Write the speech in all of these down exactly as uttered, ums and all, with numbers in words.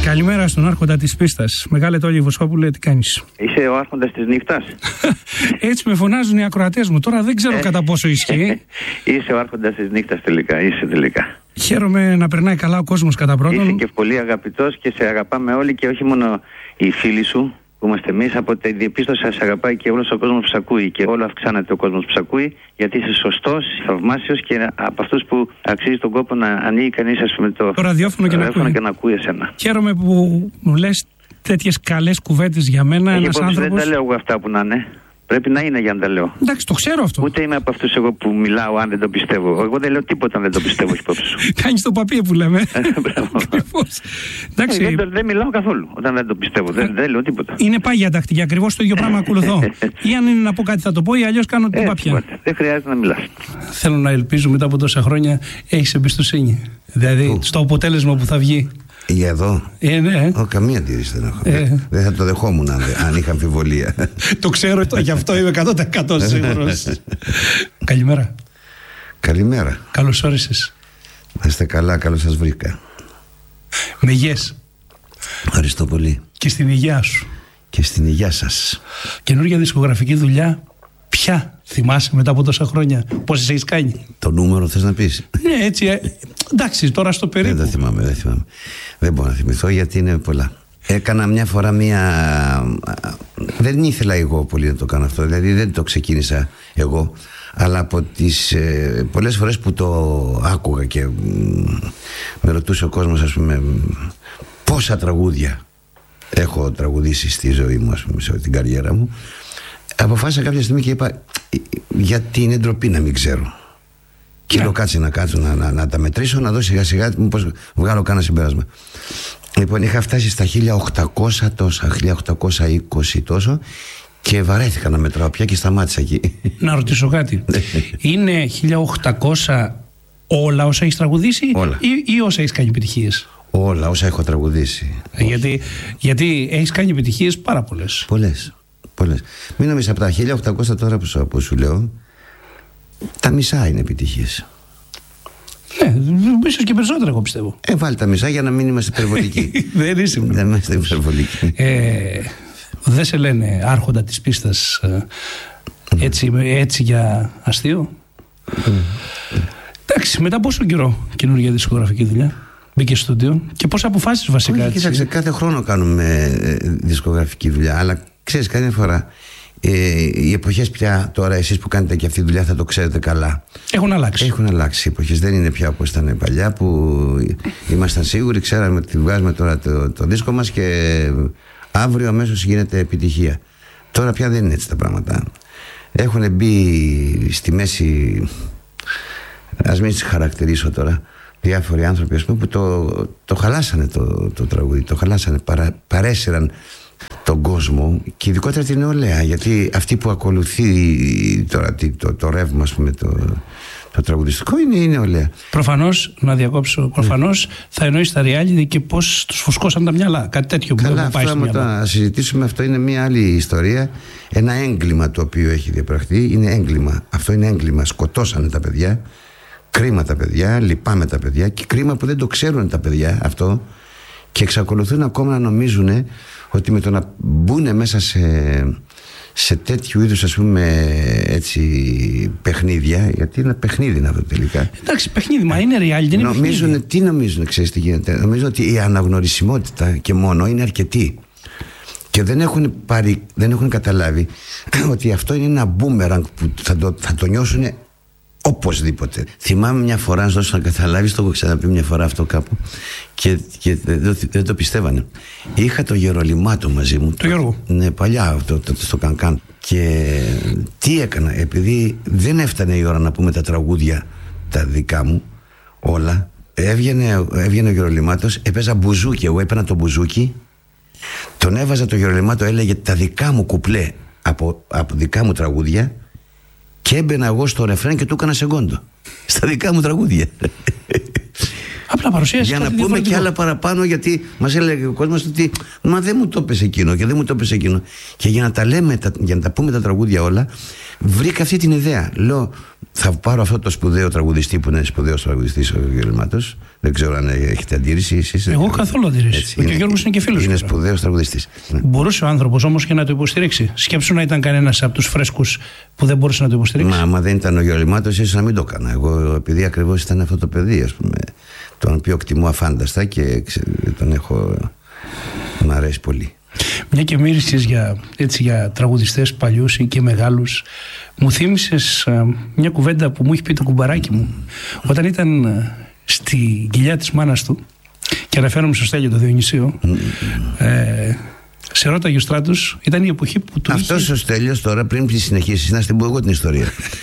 Καλημέρα στον άρχοντα της πίστας. Μεγάλε Τόλι Βοσκόπουλε, τι κάνεις? Είσαι ο άρχοντας της νύχτας. Έτσι με φωνάζουν οι ακροατές μου. Τώρα δεν ξέρω ε, κατά πόσο ισχύει. Είσαι ο άρχοντας της νύχτας τελικά. Είσαι τελικά. Χαίρομαι να περνάει καλά ο κόσμος κατά πρώτον. Είσαι και πολύ αγαπητός και σε αγαπάμε όλοι και όχι μόνο οι φίλοι σου που είμαστε εμείς. Από τη διεπίστωση σε αγαπάει και όλος ο κόσμος που σε ακούει. Και όλο αυξάνεται ο κόσμος που σε ακούει, γιατί είσαι σωστός, θαυμάσιος και από αυτούς που αξίζει τον κόπο να ανοίγει κανείς, ας πούμε, το, το ραδιόφωνο και, ραδιόφωνο και να ακούει εσένα. Χαίρομαι που μου λες τέτοιες καλές κουβέντες για μένα. Ένας άνθρωπος... Δεν τα λέω εγώ αυτά που να είναι. Πρέπει να είναι για να τα λέω. Εντάξει, το ξέρω αυτό. Ούτε είμαι από αυτούς εγώ που μιλάω αν δεν το πιστεύω. Εγώ δεν λέω τίποτα αν δεν το πιστεύω, υπόψη σου. Κάνεις το παπί που λέμε. Εντάξει. Ε, δεν, δεν μιλάω καθόλου όταν δεν το πιστεύω. Δεν, δεν λέω τίποτα. Είναι πάγια τακτική. Ακριβώς το ίδιο πράγμα ακολουθώ. Ή αν είναι να πω κάτι θα το πω, ή αλλιώς κάνω την παπιά. Δεν χρειάζεται να μιλάς. Θέλω να ελπίζω μετά από τόσα χρόνια έχεις εμπιστοσύνη. Δηλαδή στο αποτέλεσμα που θα βγει. Για εδώ. Ε, ναι. Ο, καμία αντίρρηση δεν έχω. Ε. Δεν θα το δεχόμουν αν, αν είχα αμφιβολία. Το ξέρω, το, γι' αυτό είμαι εκατό τοις εκατό σίγουρος. Καλημέρα. Καλημέρα. Καλώς όρισες. Να είστε καλά, καλώς σας βρήκα. Με υγιές. Ευχαριστώ πολύ. Και στην υγεία σου. Και στην υγεία σας. Καινούργια δισκογραφική δουλειά. Ποια θυμάσαι μετά από τόσα χρόνια? Πόσες έχεις κάνει? Το νούμερο θες να πεις? Ναι, έτσι. Ε, εντάξει, τώρα στο περίπου. Δεν θυμάμαι, δεν θυμάμαι. Δεν μπορώ να θυμηθώ γιατί είναι πολλά. Έκανα μια φορά μια... Δεν ήθελα εγώ πολύ να το κάνω αυτό. Δηλαδή δεν το ξεκίνησα εγώ. Αλλά από τις ε, πολλές φορές που το άκουγα και με ρωτούσε ο κόσμος, ας πούμε, πόσα τραγούδια έχω τραγουδήσει στη ζωή μου, ας πούμε, σε την καριέρα μου, αποφάσισα κάποια στιγμή και είπα, γιατί είναι ντροπή να μην ξέρω. Και λέω, κάτσε να κάτσω να, να, να τα μετρήσω, να δω σιγά σιγά μήπως βγάλω κάνα συμπέρασμα. Λοιπόν, είχα φτάσει στα χίλια οκτακόσια τόσα, χίλια οκτακόσια είκοσι τόσο, και βαρέθηκα να μετράω πια και σταμάτησα εκεί. Να ρωτήσω κάτι. Είναι χίλια οκτακόσια όλα όσα έχεις τραγουδήσει? Όλα. Ή, ή όσα έχεις κάνει επιτυχίες? Όλα όσα έχω τραγουδήσει. Γιατί, γιατί έχεις κάνει επιτυχίες πάρα πολλές. Πολλές. Πολλές. Μην νομίζεις, από τα χίλια οκτακόσια τώρα που σου, που σου λέω, τα μισά είναι επιτυχίες. Ναι, ίσως και περισσότερα, εγώ πιστεύω. Ε, βάλει τα μισά για να μην είμαστε υπερβολικοί. Δεν είσαι. Δεν είμαστε υπερβολικοί. Ε, δεν σε λένε άρχοντα της πίστας έτσι, έτσι για αστείο? Mm. Εντάξει, μετά πόσο καιρό καινούργια δισκογραφική δουλειά? Μπήκε στο στούντιο και πώς αποφάσεις βασικά? Όχι, κοίταξε, κάθε χρόνο κάνουμε δισκογραφική δουλειά, αλλά ξέρεις, κάθε φορά ε, οι εποχές πια, τώρα εσείς που κάνετε και αυτή τη δουλειά θα το ξέρετε καλά, έχουν αλλάξει. Έχουν αλλάξει οι εποχές, δεν είναι πια όπως ήταν παλιά που ήμασταν σίγουροι, ξέραμε ότι βγάζουμε τώρα το, το δίσκο μας και αύριο αμέσως γίνεται επιτυχία. Τώρα πια δεν είναι έτσι τα πράγματα. Έχουν μπει στη μέση, ας μην τις χαρακτηρίσω τώρα, διάφοροι άνθρωποι, ας πούμε, που το, το χαλάσανε το, το τραγούδι, το χαλάσανε, παρα, παρέσυραν τον κόσμο και ειδικότερα την νεολαία, γιατί αυτή που ακολουθεί τώρα το, το, το ρεύμα, ας πούμε, το, το τραγουδιστικό είναι η νεολαία. Προφανώς, να διακόψω, προφανώς ναι. Θα εννοείς τα reality και πώς τους φουσκώσαν τα μυαλά, κάτι τέτοιο που Καλά, δεν πάει στο μυαλό. Να συζητήσουμε, αυτό είναι μια άλλη ιστορία, ένα έγκλημα το οποίο έχει διαπραχθεί, είναι έγκλημα, αυτό είναι έγκλημα, σκοτώσανε τα παιδιά. Κρίμα τα παιδιά, λυπάμαι τα παιδιά, και κρίμα που δεν το ξέρουν τα παιδιά αυτό και εξακολουθούν ακόμα να νομίζουν ότι με το να μπουν μέσα σε, σε τέτοιου είδους, ας πούμε, έτσι, παιχνίδια, γιατί είναι παιχνίδι είναι αυτό τελικά. Εντάξει, παιχνίδι, μα είναι reality, είναι νομίζουν, παιχνίδι. Τι νομίζουν, ξέρεις τι γίνεται? Νομίζουν ότι η αναγνωρισιμότητα και μόνο είναι αρκετή. Και δεν έχουν, πάρει, δεν έχουν καταλάβει ότι αυτό είναι ένα boomerang που θα το, θα το νιώσουν οπωσδήποτε. Θυμάμαι μια φορά, να δώσω να καταλάβεις, το έχω ξαναπεί μια φορά αυτό κάπου και, και δεν, δεν το πιστεύανε. Είχα το Γερολιμάτο μαζί μου. Το Γιώργο. Ναι, παλιά, το, το, το, στο Κανκάν. Και τι έκανα, επειδή δεν έφτανε η ώρα να πούμε τα τραγούδια τα δικά μου όλα, έβγαινε, έβγαινε ο Γερολιμάτος, έπαιζα μπουζούκι, εγώ έπαιρνα το μπουζούκι, τον έβαζα το Γερολιμάτο, έλεγε τα δικά μου κουπλέ από, από δικά μου τραγούδια. Και έμπαινα εγώ στο ρεφρέν και του έκανα σεγκόντο στα δικά μου τραγούδια. Απλά παρουσίασε. Για να πούμε διαφορετικό. Και άλλα παραπάνω, γιατί μας έλεγε ο κόσμος ότι μα δεν μου το έπεσε εκείνο και δεν μου το έπεσε εκείνο. Και για να τα λέμε, για να τα πούμε τα τραγούδια όλα, βρήκα αυτή την ιδέα. Λέω, θα πάρω αυτό το σπουδαίο τραγουδιστή που είναι σπουδαίος τραγουδιστής ο Γερολιμάτος. Δεν ξέρω αν έχετε αντίρρηση εσείς. Εγώ καθόλου αντίρρηση. Ο Γιώργος είναι και φίλος. Είναι σπουδαίος τραγουδιστής. Μπορούσε ο άνθρωπος όμως και να το υποστηρίξει. Σκέψου να ήταν κανένας από τους φρέσκους που δεν μπορούσε να το υποστηρίξει. Μα άμα δεν ήταν ο Γερολιμάτος, ίσως να μην το έκανα. Εγώ, επειδή ακριβώς ήταν αυτό το παιδί, ας πούμε, τον οποίο εκτιμώ αφάνταστα και τον έχω. Μ' αρέσει πολύ. Μια και μίλησες για, έτσι, για τραγουδιστές παλιούς ή και μεγάλους, μου θύμισες α, μια κουβέντα που μου είχε πει το κουμπαράκι μου όταν ήταν α, στη κοιλιά της μάνας του, και αναφέρομαι στο Στέλιο το Διονυσίο. ε, σε ρώταγε ο Στράτος, ήταν η εποχή που του Αυτός είχε... ο Στέλιος τώρα, πριν συνεχίσει, να στην πω εγώ την ιστορία.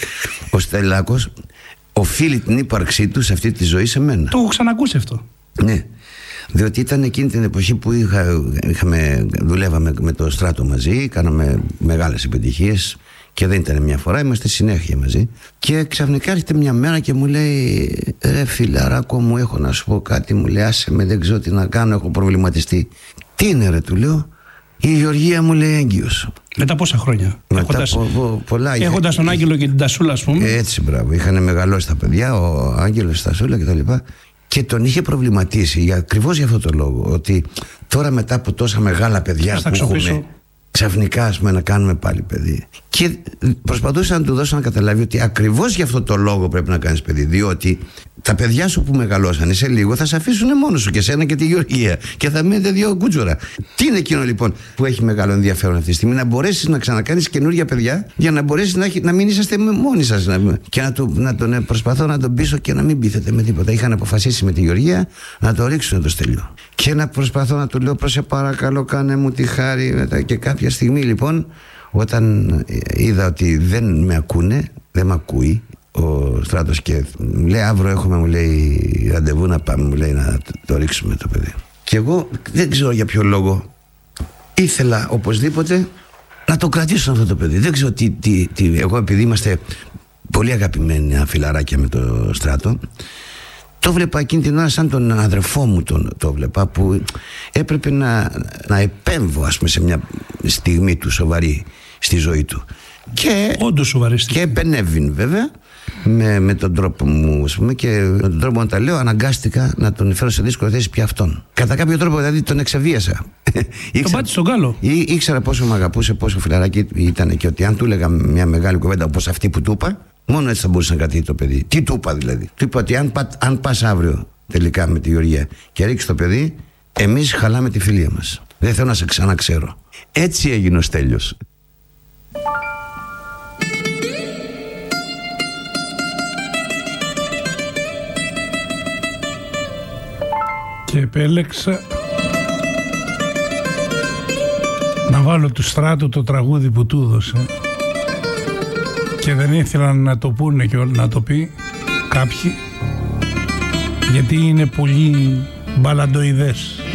Ο Στελάκος οφείλει την ύπαρξή του σε αυτή τη ζωή σε μένα. Το έχω ξανακούσει αυτό. Ναι. Διότι ήταν εκείνη την εποχή που είχα, είχαμε, δουλεύαμε με το Στράτο μαζί, κάναμε μεγάλες επιτυχίες και δεν ήταν μια φορά, είμαστε συνέχεια μαζί. Και ξαφνικά έρχεται μια μέρα και μου λέει, ρε φιλαράκο μου, έχω να σου πω κάτι, μου λέει, άσε με, δεν ξέρω τι να κάνω, έχω προβληματιστεί. Τι είναι ρε, του λέω, η Γεωργία μου λέει έγκυος. Μετά πόσα χρόνια? Μετά έχοντας, πο, πο, πολλά. Έχοντας τον Άγγελο και την Τασούλα, ας πούμε. Έτσι, μπράβο, είχαν μεγαλώσει τα παιδιά, ο Άγγελος, η Τασούλα κτλ. Και τον είχε προβληματίσει για, ακριβώς για αυτό το λόγο. Ότι τώρα μετά από τόσα μεγάλα παιδιά που έχουμε, ξαφνικά ας πούμε, να κάνουμε πάλι παιδί. Και προσπαθούσα να του δώσω να καταλάβει ότι ακριβώς για αυτό το λόγο πρέπει να κάνεις παιδί. Διότι τα παιδιά σου που μεγαλώσανε σε λίγο θα σε αφήσουν μόνος σου και σένα και τη Γεωργία. Και θα μείνετε δύο κούτσορα. Τι είναι εκείνο λοιπόν που έχει μεγάλο ενδιαφέρον αυτή τη στιγμή? Να μπορέσεις να ξανακάνεις καινούργια παιδιά για να μπορέσεις να, να μην είσαστε μόνοι σας. Να, και να, το, να τον προσπαθώ να τον πείσω και να μην πείθετε με τίποτα. Είχαν αποφασίσει με τη Γεωργία να το ρίξουν το Στέλιο. Και να προσπαθώ να του λέω, προς σε παρακαλώ, κάνε μου τη χάρη. Μετά. Και κάποια στιγμή λοιπόν, όταν είδα ότι δεν με ακούνε, δεν με ακούει ο Στράτος και μου λέει, αύριο έχουμε, μου λέει, ραντεβού να πάμε, μου λέει, να το ρίξουμε το παιδί. Και εγώ δεν ξέρω για ποιο λόγο ήθελα οπωσδήποτε να το κρατήσω αυτό το παιδί. Δεν ξέρω τι, τι, τι εγώ, επειδή είμαστε πολύ αγαπημένοι φιλαράκια με το Στράτο, το βλέπα εκείνη την ώρα σαν τον αδερφό μου, τον, το βλέπα, που έπρεπε να, να επέμβω, ας πούμε, σε μια στιγμή του σοβαρή στη ζωή του. Και, όντως σοβαρή στιγμή. Και επενέβην βέβαια με, με τον τρόπο μου, ας πούμε, και με τον τρόπο να τα λέω αναγκάστηκα να τον φέρω σε δύσκολη θέση πια αυτόν. Κατά κάποιο τρόπο δηλαδή τον εξαβίασα. Τον πάτη στον κάλο. Ή, ήξερα πόσο με αγαπούσε, πόσο φιλαράκι ήταν, και ότι αν του έλεγα μια μεγάλη κουβέντα όπως αυτή που του είπα, μόνο έτσι θα μπορούσε να κρατήσει το παιδί. Τι του είπα δηλαδή? Του είπα ότι αν, πα, αν πας αύριο τελικά με τη Γεωργία και ρίξεις το παιδί, εμείς χαλάμε τη φιλία μας. Δεν θέλω να σε ξαναξέρω. Έτσι έγινε ο Στέλιος. Και επέλεξα να βάλω του Στράτου το τραγούδι που του έδωσε, και δεν ήθελαν να το πούνε και να το πει κάποιοι, γιατί είναι πολύ μπαλαντοειδές.